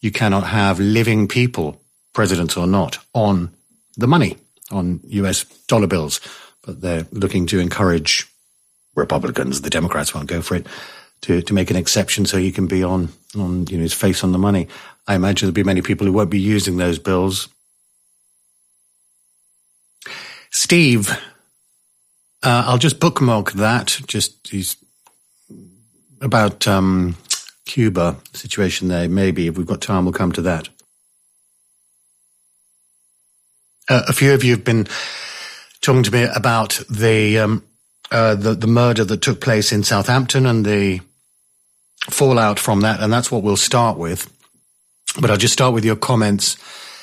you cannot have living people, presidents or not, on the money, on US dollar bills. But they're looking to encourage Republicans, the Democrats won't go for it, to make an exception so you can be on his face on the money. I imagine there'll be many people who won't be using those bills. Steve, I'll just bookmark that. He's about Cuba situation there. Maybe if we've got time, we'll come to that. A few of you have been talking to me about the murder that took place in Southampton and the fallout from that, and that's what we'll start with. But I'll just start with your comments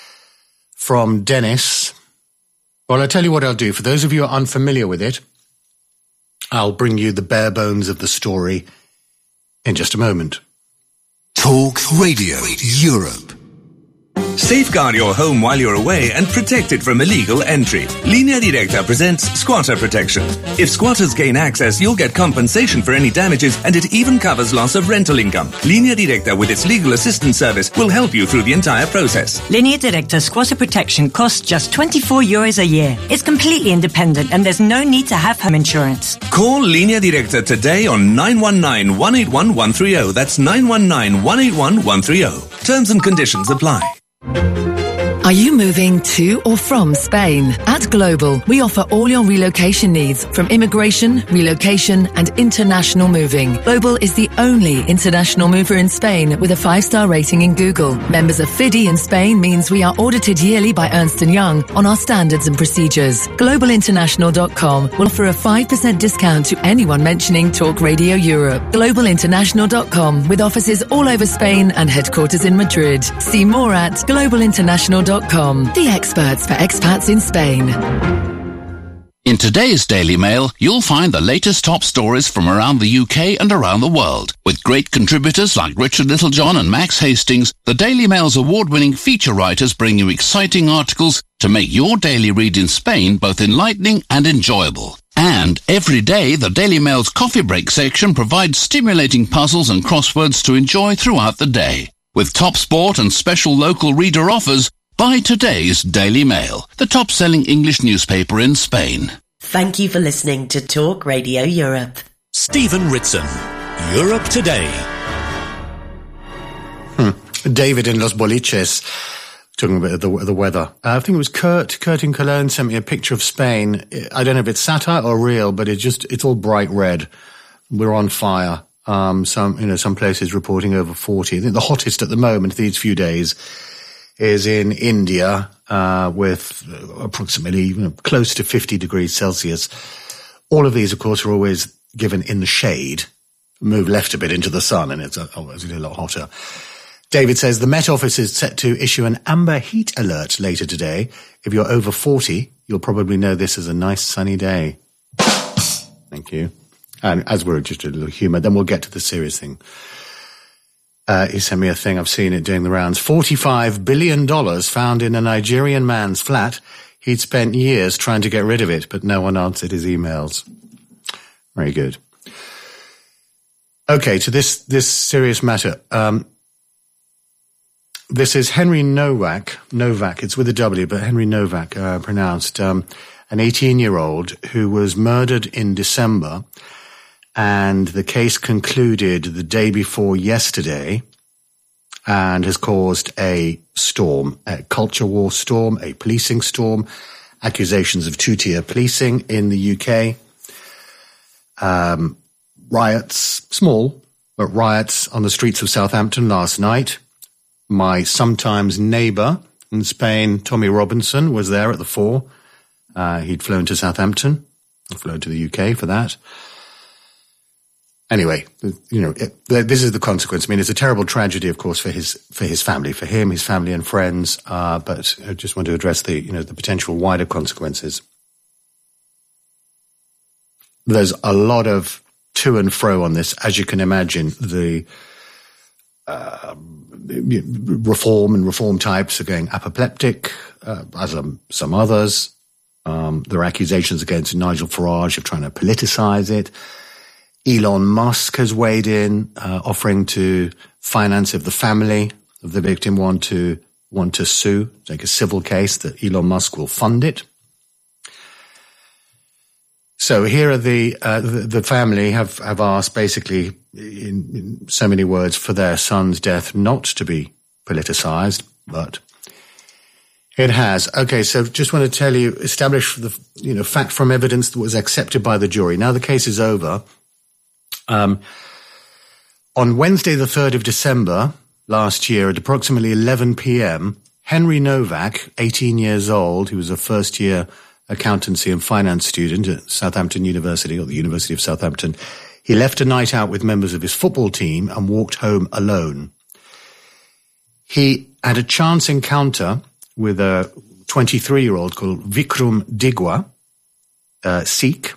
from Dennis. Well, I'll tell you what I'll do. For those of you who are unfamiliar with it, I'll bring you the bare bones of the story in just a moment. Talk Radio Europe. Safeguard your home while you're away and protect it from illegal entry. Linea Directa presents Squatter Protection. If squatters gain access, you'll get compensation for any damages, and it even covers loss of rental income. Linea Directa, with its legal assistance service, will help you through the entire process. Linea Directa Squatter Protection costs just €24 a year. It's completely independent and there's no need to have home insurance. Call Linea Directa today on 919-181-130. That's 919-181-130. Terms and conditions apply. Are you moving to or from Spain? At Global, we offer all your relocation needs, from immigration, relocation, and international moving. Global is the only international mover in Spain with a 5-star rating in Google. Members of FIDI in Spain means we are audited yearly by Ernst & Young on our standards and procedures. GlobalInternational.com will offer a 5% discount to anyone mentioning Talk Radio Europe. GlobalInternational.com, with offices all over Spain and headquarters in Madrid. See more at GlobalInternational.com. The experts for expats in Spain. In today's Daily Mail, you'll find the latest top stories from around the UK and around the world. With great contributors like Richard Littlejohn and Max Hastings, the Daily Mail's award-winning feature writers bring you exciting articles to make your daily read in Spain both enlightening and enjoyable. And every day, the Daily Mail's coffee break section provides stimulating puzzles and crosswords to enjoy throughout the day. With top sport and special local reader offers, buy today's Daily Mail, the top-selling English newspaper in Spain. Thank you for listening to Talk Radio Europe. Stephen Ritson, Europe Today. David in Los Boliches, talking about the weather. I think it was Kurt in Cologne sent me a picture of Spain. I don't know if it's satire or real, but it's all bright red. We're on fire. Some places reporting over 40. I think the hottest at the moment these few days is in India, with approximately close to 50 degrees Celsius. All of these, of course, are always given in the shade. Move left a bit into the sun, and it's obviously a lot hotter. David says the Met Office is set to issue an amber heat alert later today. If you're over 40, you'll probably know this as a nice sunny day. Thank you. And as we're just a little humour, then we'll get to the serious thing. He sent me a thing, I've seen it doing the rounds. $45 billion found in a Nigerian man's flat. He'd spent years trying to get rid of it, but no one answered his emails. Very good. Okay, to this serious matter. This is Henry Novak, it's with a W, but Henry Novak, pronounced, an 18-year-old who was murdered in December. And the case concluded the day before yesterday and has caused a storm, a culture war storm, a policing storm, accusations of two-tier policing in the UK. Riots, small, but riots on the streets of Southampton last night. My sometimes neighbour in Spain, Tommy Robinson, was there at the fore. He'd flown to Southampton, flown to the UK for that. Anyway, this is the consequence. I mean, it's a terrible tragedy, of course, for his family, for him, his family and friends. But I just want to address the potential wider consequences. There's a lot of to and fro on this, as you can imagine. The reform types are going apoplectic, as are some others. There are accusations against Nigel Farage of trying to politicize it. Elon Musk has weighed in, offering to finance if the family of the victim want to sue, take a civil case that Elon Musk will fund it. So here are the family have asked basically in so many words for their son's death not to be politicized, but it has. Okay, so just want to tell you, establish the fact from evidence that was accepted by the jury. Now the case is over. On Wednesday, the 3rd of December last year, at approximately 11 p.m., Henry Novak, 18 years old, who was a first-year accountancy and finance student at Southampton University, or the University of Southampton, he left a night out with members of his football team and walked home alone. He had a chance encounter with a 23-year-old called Vikram Digwa, Sikh.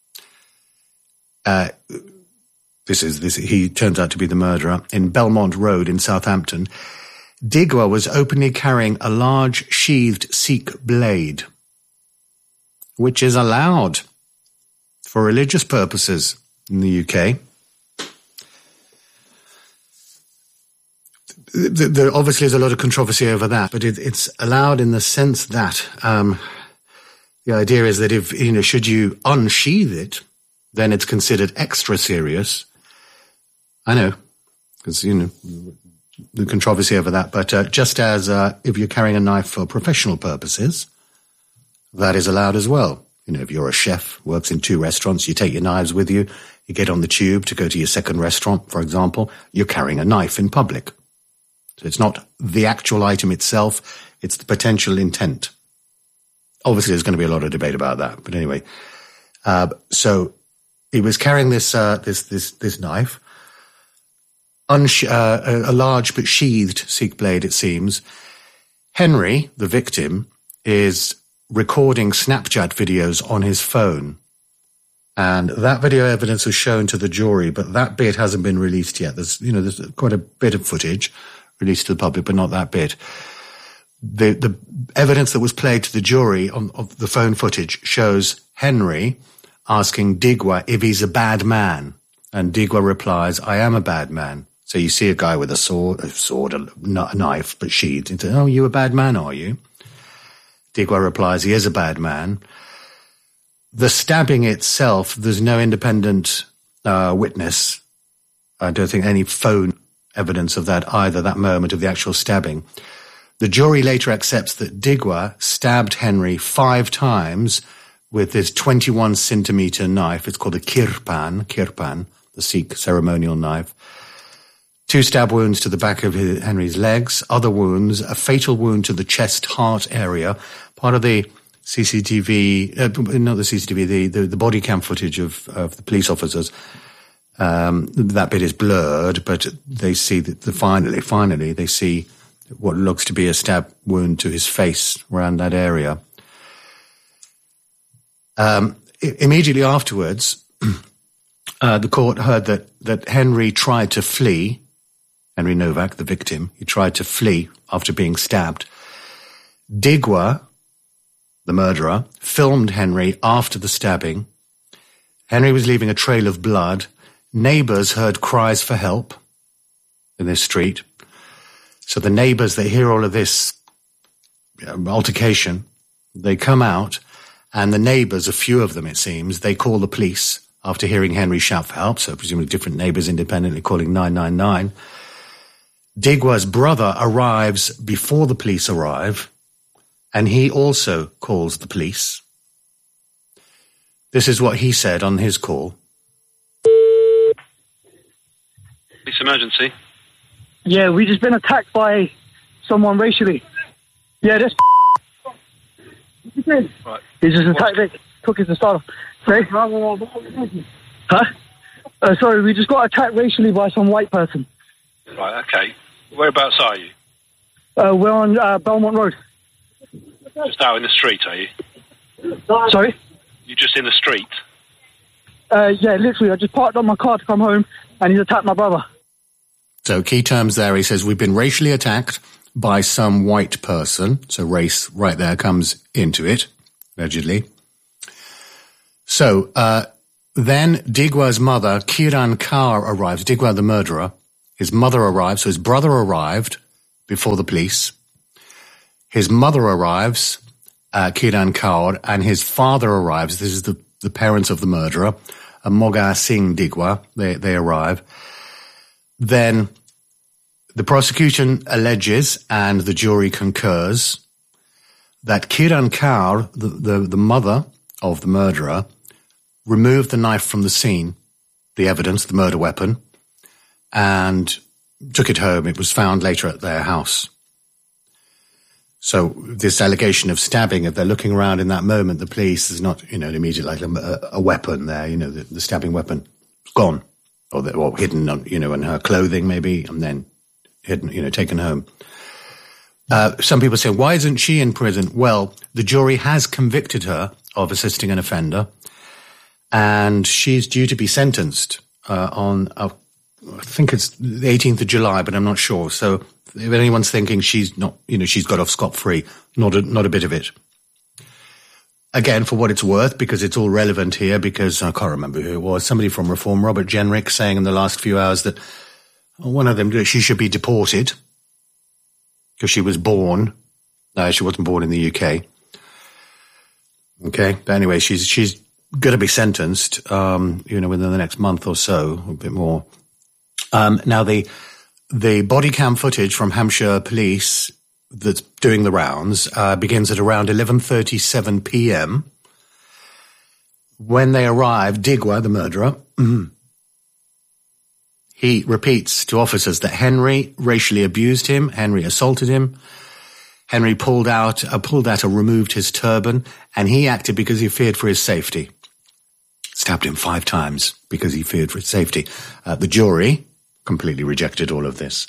He turns out to be the murderer, in Belmont Road in Southampton. Digwa was openly carrying a large sheathed Sikh blade, which is allowed for religious purposes in the UK. There obviously is a lot of controversy over that, but it's allowed in the sense that the idea is that if should you unsheath it, then it's considered extra serious. I know, because the controversy over that. But just as if you're carrying a knife for professional purposes, that is allowed as well. If you're a chef, works in 2 restaurants, you take your knives with you, you get on the tube to go to your second restaurant, for example, you're carrying a knife in public. So it's not the actual item itself, it's the potential intent. Obviously, there's going to be a lot of debate about that. But anyway, so he was carrying this knife, a large but sheathed Sikh blade, it seems. Henry, the victim, is recording Snapchat videos on his phone. And that video evidence was shown to the jury, but that bit hasn't been released yet. There's quite a bit of footage released to the public, but not that bit. The evidence that was played to the jury of the phone footage shows Henry asking Digwa if he's a bad man. And Digwa replies, I am a bad man. So you see a guy with a knife, but sheathed. And says, oh, you a bad man, are you? Digwa replies, he is a bad man. The stabbing itself, there's no independent witness. I don't think any phone evidence of that either, that moment of the actual stabbing. The jury later accepts that Digwa stabbed Henry 5 times with this 21-centimetre knife. It's called a kirpan, the Sikh ceremonial knife. 2 stab wounds to the back of Henry's legs, other wounds, a fatal wound to the chest-heart area. Part of the CCTV, not the CCTV, the body cam footage of the police officers, that bit is blurred, but they see that finally they see what looks to be a stab wound to his face around that area. Immediately afterwards, the court heard that Henry tried to flee. Henry Novak, the victim, he tried to flee after being stabbed. Digwa, the murderer, filmed Henry after the stabbing. Henry was leaving a trail of blood. Neighbours heard cries for help in this street. So the neighbours, they hear all of this altercation. They come out, and the neighbours, a few of them it seems, they call the police after hearing Henry shout for help. So presumably different neighbours independently calling 999. Digwa's brother arrives before the police arrive, and he also calls the police. This is what he said on his call. Police emergency? Yeah, we just been attacked by someone racially. Yeah, this right. He just attacked Vic, took his start. Sorry? Huh? Sorry, we just got attacked racially by some white person. Right, okay. Whereabouts are you? We're on Belmont Road. Just out in the street, are you? Sorry? You're just in the street? Yeah, literally. I just parked up my car to come home, and he's attacked my brother. So key terms there, he says, we've been racially attacked by some white person. So race right there comes into it, allegedly. So then Digwa's mother, Kiran Kaur, arrives. Digwa, the murderer. His mother arrived, so his brother arrived before the police. His mother arrives, Kiran Kaur, and his father arrives. This is the parents of the murderer, Moga Singh Digwa. They arrive. Then the prosecution alleges, and the jury concurs, that Kiran Kaur, the mother of the murderer, removed the knife from the scene, the evidence, the murder weapon, and took it home. It was found later at their house. So this allegation of stabbing, if they're looking around in that moment, the police, there's not, an immediate, like a weapon there, the stabbing weapon is gone, or hidden, in her clothing maybe, and then hidden, taken home. Some people say, why isn't she in prison? Well, the jury has convicted her of assisting an offender, and she's due to be sentenced on, I think it's the 18th of July, but I'm not sure. So if anyone's thinking she's not, she's got off scot-free, not a bit of it. Again, for what it's worth, because it's all relevant here, because I can't remember who it was, somebody from Reform, Robert Jenrick, saying in the last few hours that one of them, she should be deported because she was born. No, she wasn't born in the UK. Okay, but anyway, she's going to be sentenced, within the next month or so, a bit more. Now the body cam footage from Hampshire Police that's doing the rounds begins at around 11:37 p.m. When they arrive, Digwa, the murderer, he repeats to officers that Henry racially abused him, Henry assaulted him, Henry pulled out or removed his turban, and he acted because he feared for his safety. Stabbed him 5 times because he feared for his safety. The jury completely rejected all of this.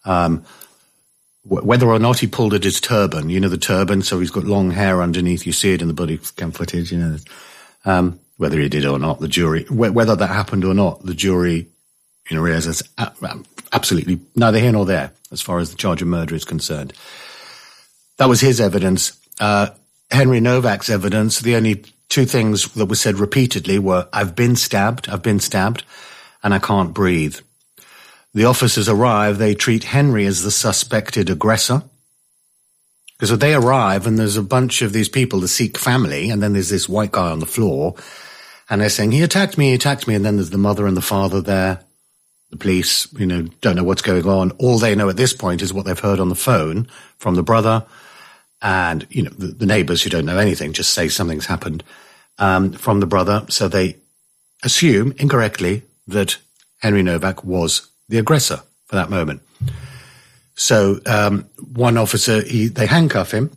Whether or not he pulled at his turban, the turban, so he's got long hair underneath, you see it in the body cam footage, whether he did or not, the jury, whether that happened or not, the jury, realizes absolutely neither here nor there as far as the charge of murder is concerned. That was his evidence. Henry Novak's evidence, the only 2 things that were said repeatedly were, I've been stabbed, and I can't breathe. The officers arrive, they treat Henry as the suspected aggressor. Because they arrive and there's a bunch of these people, the Sikh family, and then there's this white guy on the floor, and they're saying, he attacked me, and then there's the mother and the father there. The police, don't know what's going on. All they know at this point is what they've heard on the phone from the brother, and, the neighbors who don't know anything just say something's happened from the brother. So they assume incorrectly that Henry Novak was the aggressor for that moment. So one officer, they handcuff him.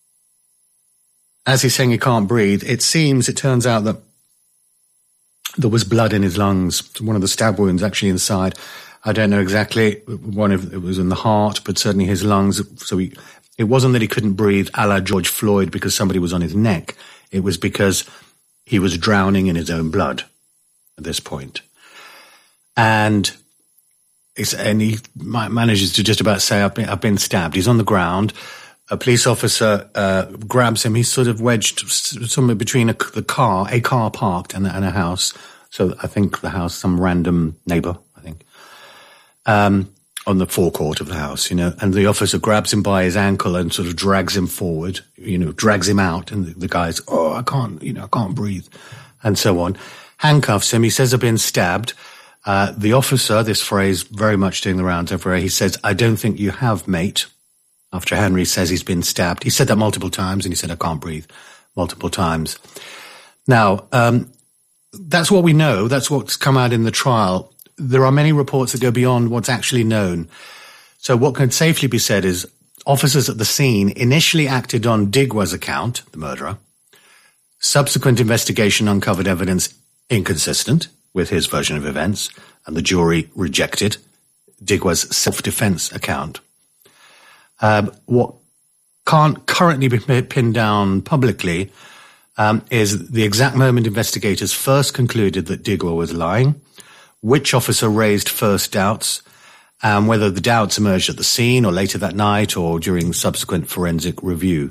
As he's saying he can't breathe, it turns out that there was blood in his lungs. One of the stab wounds actually inside. I don't know exactly. It was in the heart, but certainly his lungs. So it wasn't that he couldn't breathe a la George Floyd because somebody was on his neck. It was because he was drowning in his own blood at this point. And he manages to just about say, I've been stabbed. He's on the ground. A police officer grabs him. He's sort of wedged somewhere between a car parked and a house. So I think the house, some random neighbor, I think, on the forecourt of the house, and the officer grabs him by his ankle and sort of drags him forward, drags him out. And the guy's, I can't breathe, and so on. Handcuffs him. He says, I've been stabbed. The officer, this phrase very much doing the rounds everywhere, he says, I don't think you have, mate, after Henry says he's been stabbed. He said that multiple times, and he said, I can't breathe, multiple times. Now, that's what we know. That's what's come out in the trial. There are many reports that go beyond what's actually known. So what can safely be said is officers at the scene initially acted on Digwa's account, the murderer. Subsequent investigation uncovered evidence inconsistent with his version of events, and the jury rejected Digwa's self-defense account. What can't currently be pinned down publicly is the exact moment investigators first concluded that Digwa was lying, which officer raised first doubts, and whether the doubts emerged at the scene or later that night or during subsequent forensic review.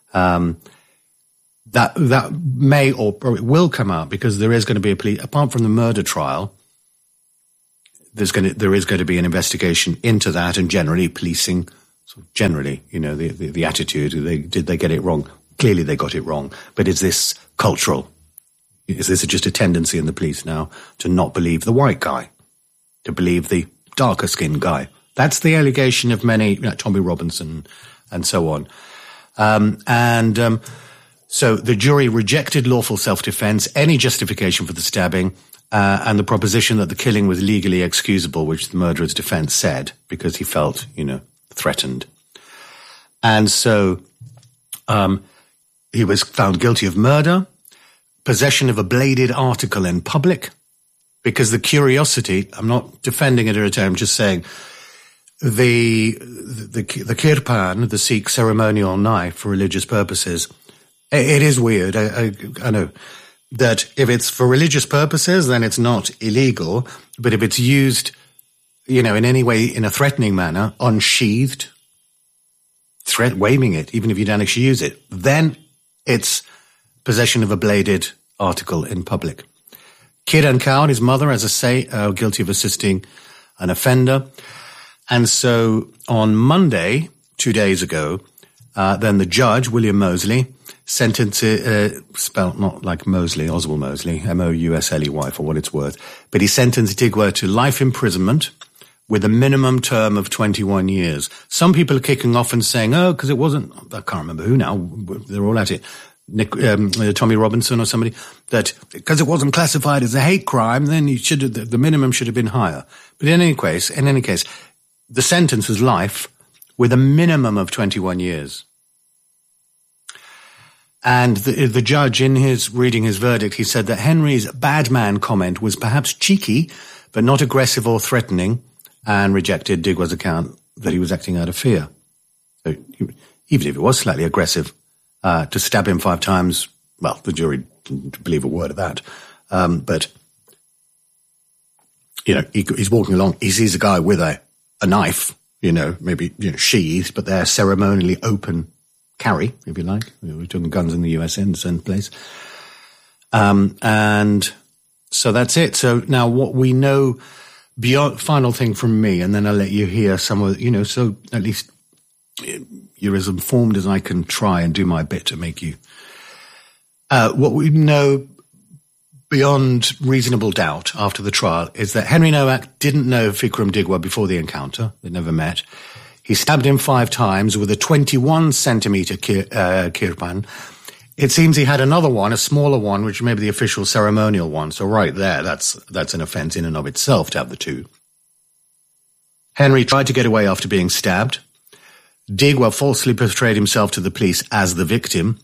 That may or it will come out because there is going to be apart from the murder trial, there is going to be an investigation into that and generally policing So generally, the attitude, did they get it wrong? Clearly they got it wrong. But is this cultural? Is this just a tendency in the police now to not believe the white guy, to believe the darker skinned guy? That's the allegation of many, Tommy Robinson and so on. So the jury rejected lawful self-defense, any justification for the stabbing, and the proposition that the killing was legally excusable, which the murderer's defense said, because he felt, threatened. And so he was found guilty of murder, possession of a bladed article in public, because the curiosity, I'm not defending it or I'm just saying, the kirpan, the Sikh ceremonial knife for religious purposes, it is weird. I know that if it's for religious purposes, then it's not illegal. But if it's used, in any way, in a threatening manner, unsheathed, waving it, even if you don't actually use it, then it's possession of a bladed article in public. Kiran Kaur and his mother, as I say, are guilty of assisting an offender. And so on Monday, 2 days ago, then the judge, William Mosley, sentenced, spelled not like Mosley, Oswald Mosley, Mousely for what it's worth, but he sentenced Digwa to life imprisonment with a minimum term of 21 years. Some people are kicking off and saying, because it wasn't, I can't remember who now, they're all at it, Tommy Robinson or somebody, that because it wasn't classified as a hate crime, then the minimum should have been higher. But in any case, the sentence was life with a minimum of 21 years. And the judge, in his reading his verdict, he said that Henry's bad man comment was perhaps cheeky, but not aggressive or threatening, and rejected Digwa's account that he was acting out of fear. So even if it was slightly aggressive, to stab him 5 times, well, the jury didn't believe a word of that. But, he's walking along, he sees a guy with a knife, maybe, sheathed, but they're ceremonially open carry, if you like. We're talking guns in the US in certain place. And so that's it. So now what we know beyond, final thing from me, and then I'll let you hear some of, so at least you're as informed as I can try and do my bit to make you. What we know beyond reasonable doubt after the trial is that Henry Nowak didn't know Vikram Digwa before the encounter. They never met. He stabbed him 5 times with a 21-centimeter kirpan. It seems he had another one, a smaller one, which may be the official ceremonial one. So right there, that's an offence in and of itself to have the 2. Henry tried to get away after being stabbed. Digwa falsely portrayed himself to the police as the victim.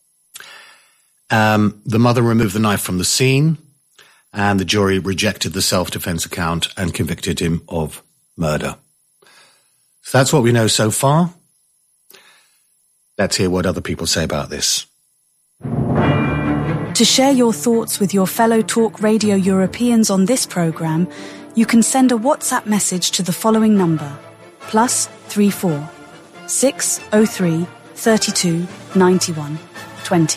The mother removed the knife from the scene, and the jury rejected the self-defense account and convicted him of murder. So that's what we know so far. Let's hear what other people say about this. To share your thoughts with your fellow Talk Radio Europeans on this programme, you can send a WhatsApp message to the following number, +34 603 32 91 20.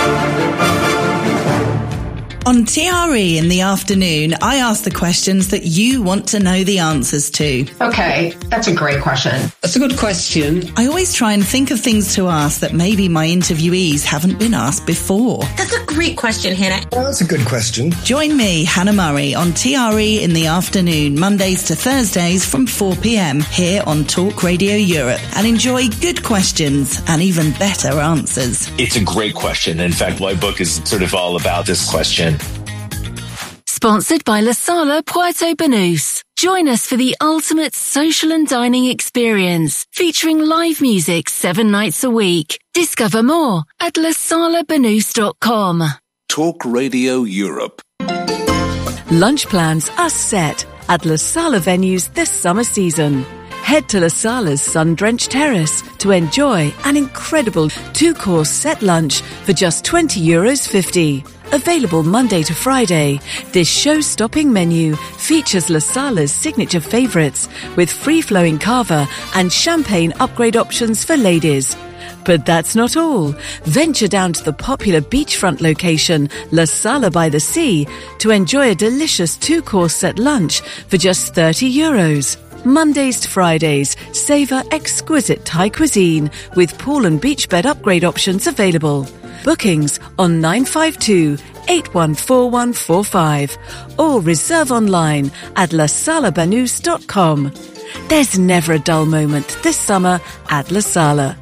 On TRE in the afternoon, I ask the questions that you want to know the answers to. Okay, that's a great question. That's a good question. I always try and think of things to ask that maybe my interviewees haven't been asked before. That's a great question, Hannah. Well, that's a good question. Join me, Hannah Murray, on TRE in the afternoon, Mondays to Thursdays from 4 p.m. here on Talk Radio Europe, and enjoy good questions and even better answers. It's a great question. In fact, my book is sort of all about this question. Sponsored by La Sala Puerto Banús. Join us for the ultimate social and dining experience, featuring live music 7 nights a week. Discover more at lasalabanús.com. Talk Radio Europe. Lunch plans are set at La Sala venues this summer season. Head to La Sala's sun-drenched terrace to enjoy an incredible 2-course set lunch for just €20.50. Available Monday to Friday, this show-stopping menu features La Sala's signature favourites with free-flowing cava and champagne upgrade options for ladies. But that's not all. Venture down to the popular beachfront location, La Sala by the Sea, to enjoy a delicious 2-course set lunch for just €30. Mondays to Fridays, savour exquisite Thai cuisine with pool and beach bed upgrade options available. Bookings on 952 814145 or reserve online at lasalabanus.com. There's never a dull moment this summer at La Sala.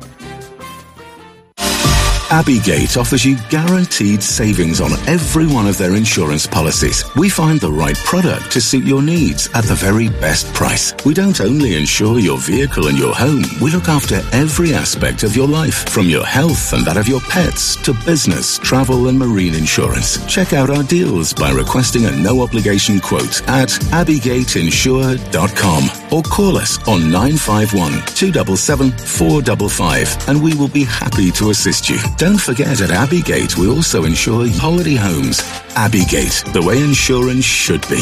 Abbeygate offers you guaranteed savings on every one of their insurance policies. We find the right product to suit your needs at the very best price. We don't only insure your vehicle and your home, we look after every aspect of your life, from your health and that of your pets to business, travel and marine insurance. Check out our deals by requesting a no-obligation quote at abbeygateinsure.com or call us on 951 277 455 and we will be happy to assist you. Don't forget, at Abbeygate, we also insure holiday homes. Abbeygate, the way insurance should be.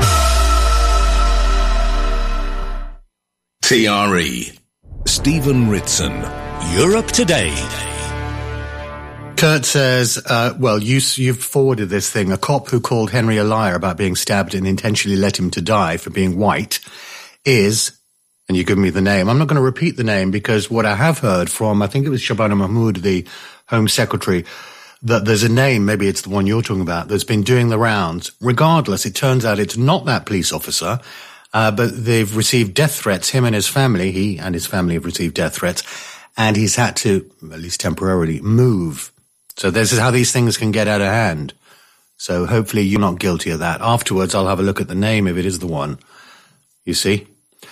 TRE. Stephen Ritson. Europe Today. Kurt says, you've forwarded this thing. A cop who called Henry a liar about being stabbed and intentionally let him to die for being white is, and you give me the name. I'm not going to repeat the name because what I have heard from, I think it was Shabana Mahmood, the Home Secretary, that there's a name, maybe it's the one you're talking about, that's been doing the rounds. Regardless, it turns out it's not that police officer, but they've received death threats. He and his family have received death threats, and he's had to, at least temporarily, move. So this is how these things can get out of hand. So hopefully you're not guilty of that. Afterwards, I'll have a look at the name if it is the one. You see?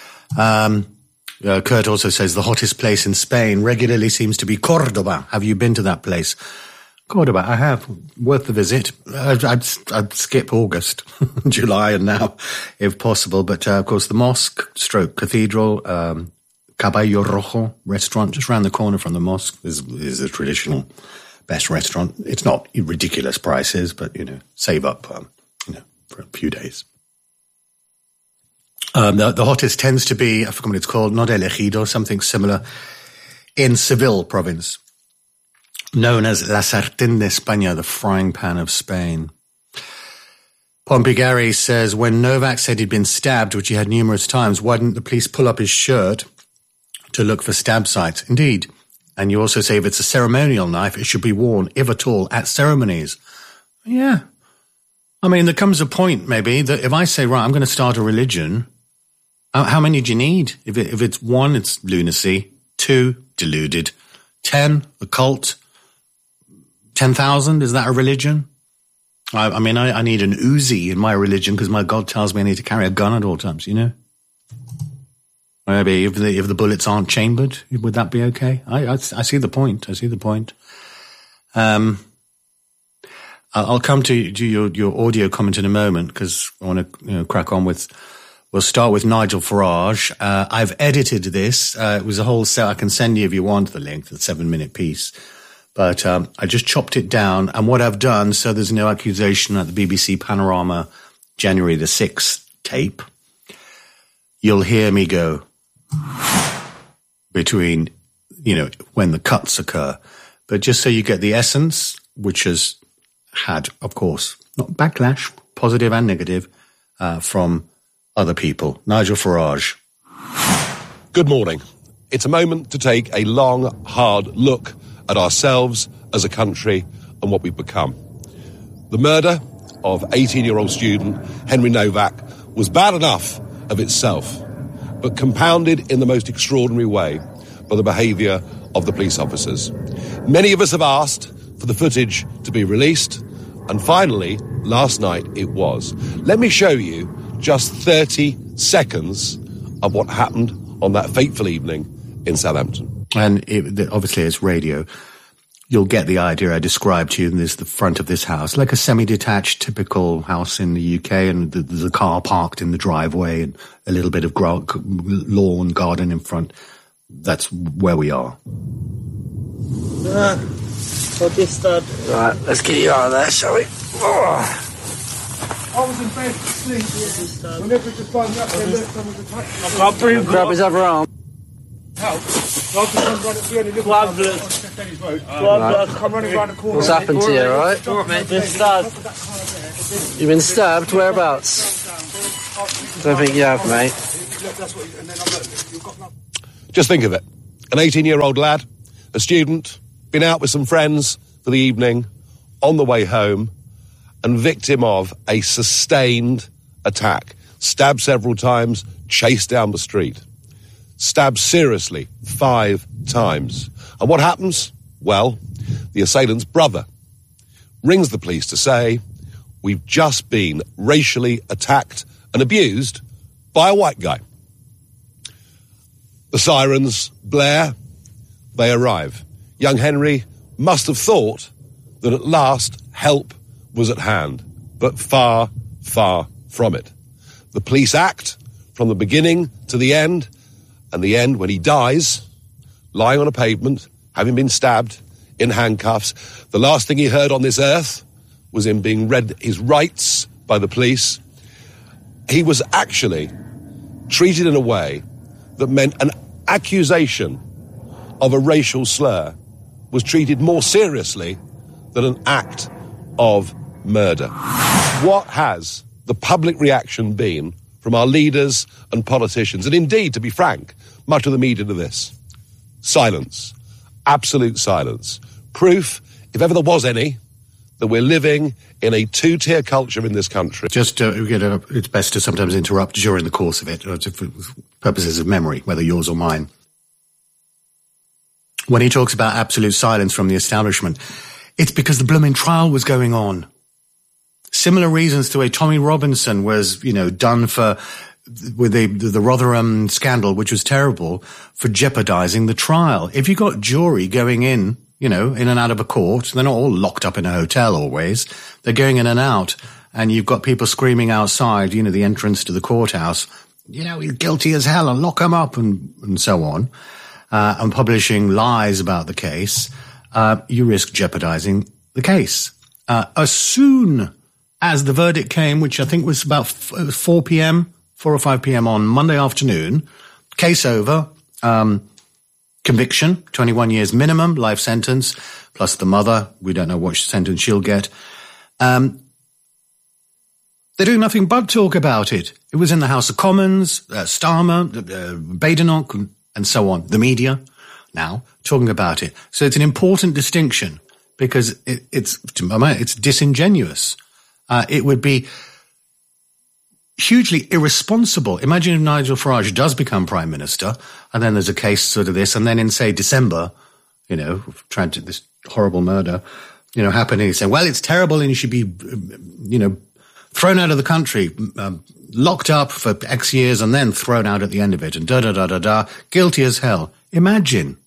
Kurt also says the hottest place in Spain regularly seems to be Cordoba. Have you been to that place? Cordoba, I have. Worth the visit. I'd skip August, July and now, if possible. But, of course, the mosque, cathedral, Caballo Rojo restaurant, just around the corner from the mosque, is a traditional best restaurant. It's not ridiculous prices, but, save up, for a few days. The hottest tends to be, I forget what it's called, not El Ejido, something similar, in Seville province, known as La Sartén de España, the frying pan of Spain. Pompey Gary says, when Novak said he'd been stabbed, which he had numerous times, why didn't the police pull up his shirt to look for stab sites? Indeed. And you also say if it's a ceremonial knife, it should be worn, if at all, at ceremonies. Yeah. I mean, there comes a point, maybe, that if I say, right, I'm going to start a religion, how many do you need? If it's 1, it's lunacy. 2, deluded. 10, a cult. 10,000, is that a religion? I mean, I need an Uzi in my religion because my God tells me I need to carry a gun at all times, Maybe if the bullets aren't chambered, would that be okay? I see the point. I'll come to your audio comment in a moment because I want to crack on with. We'll start with Nigel Farage. I've edited this. It was a whole set. I can send you if you want the link, the 7-minute piece. But I just chopped it down. And what I've done, so there's no accusation at the BBC Panorama January the 6th tape, you'll hear me go between, when the cuts occur. But just so you get the essence, which has had, of course, not backlash, positive and negative, from other people. Nigel Farage. Good morning. It's a moment to take a long, hard look at ourselves as a country and what we've become. The murder of 18-year-old student Henry Novak was bad enough of itself, but compounded in the most extraordinary way by the behaviour of the police officers. Many of us have asked for the footage to be released, and finally, last night it was. Let me show you just 30 seconds of what happened on that fateful evening in Southampton. And obviously it's radio. You'll get the idea I described to you. And there's the front of this house, like a semi-detached typical house in the UK, and there's a car parked in the driveway and a little bit of lawn garden in front. That's where we are. Right, let's get you out of there, shall we? Oh. I was in bed asleep. Whenever you just find me up there, look, someone's attacking me. Grab his other arm. Help. Come running around the corner. What's happened to you, alright? Been stabbed. You've been stabbed? Whereabouts? Don't think you have, mate. Just think of it. An 18-year-old lad, a student, been out with some friends for the evening, on the way home, and victim of a sustained attack. Stabbed several times, chased down the street. Stabbed seriously 5 times. And what happens? Well, the assailant's brother rings the police to say, we've just been racially attacked and abused by a white guy. The sirens blare, they arrive. Young Henry must have thought that at last help was at hand, but far, far from it. The police act from the beginning to the end, and the end when he dies, lying on a pavement, having been stabbed in handcuffs. The last thing he heard on this earth was him being read his rights by the police. He was actually treated in a way that meant an accusation of a racial slur was treated more seriously than an act of murder. What has the public reaction been from our leaders and politicians, and indeed, to be frank, much of the media to this? Silence. Absolute silence. Proof, if ever there was any, that we're living in a two-tier culture in this country. Just, it's best to sometimes interrupt during the course of it, for purposes of memory, whether yours or mine. When he talks about absolute silence from the establishment, it's because the blooming trial was going on. Similar reasons to a Tommy Robinson was, done with the Rotherham scandal, which was terrible, for jeopardizing the trial. If you got jury going in, in and out of a court, they're not all locked up in a hotel always. They're going in and out, and you've got people screaming outside, the entrance to the courthouse, he's guilty as hell, and lock him up, and so on, and publishing lies about the case. You risk jeopardizing the case. As soon as the verdict came, which I think was about 4 or 5 p.m. on Monday afternoon, case over, conviction, 21 years minimum, life sentence, plus the mother, we don't know what sentence she'll get. They're doing nothing but talk about it. It was in the House of Commons, Starmer, Badenoch, and so on. The media now talking about it. So it's an important distinction because it's disingenuous. It would be hugely irresponsible. Imagine if Nigel Farage does become Prime Minister, and then there's a case sort of this, and then in, say, December, this horrible murder, happening, you say, well, it's terrible and you should be, thrown out of the country, locked up for X years and then thrown out at the end of it, and da-da-da-da-da, guilty as hell. Imagine